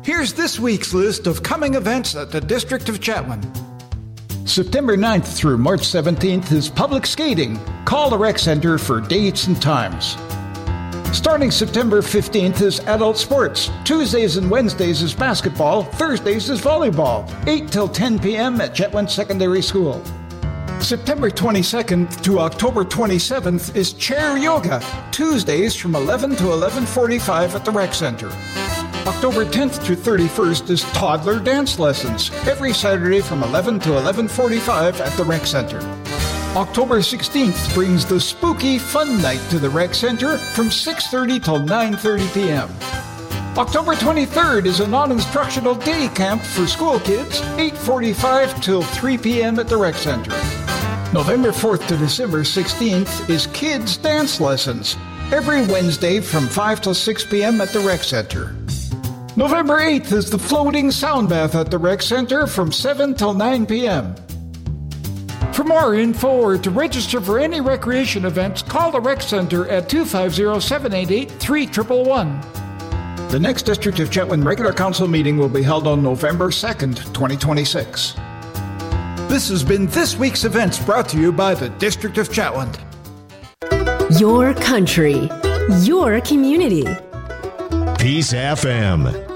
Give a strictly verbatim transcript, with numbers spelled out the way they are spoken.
Here's this week's list of coming events at the District of Chetwynd. September ninth through March seventeenth is public skating. Call the rec center for dates and times. Starting September fifteenth is adult sports. Tuesdays and Wednesdays is basketball. Thursdays is volleyball. eight till ten p.m. at Chetwynd Secondary School. September twenty-second to October twenty-seventh is chair yoga. Tuesdays from eleven to eleven forty-five at the rec center. October tenth to thirty-first is toddler dance lessons. Every Saturday from eleven to eleven forty-five at the rec center. October sixteenth brings the Spooky Fun Night to the rec center from six thirty till nine thirty p.m. October twenty-third is a non-instructional day camp for school kids, eight forty-five till three p.m. at the rec center. November fourth to December sixteenth is kids dance lessons, every Wednesday from five till six p.m. at the rec center. November eighth is the floating sound bath at the rec center from seven till nine p.m. For more info or to register for any recreation events, call the rec center at two five zero, seven eight eight, three one one one. The next District of Chetwynd regular council meeting will be held on November second, twenty twenty-six. This has been this week's events brought to you by the District of Chetwynd. Your country, your community. Peace F M.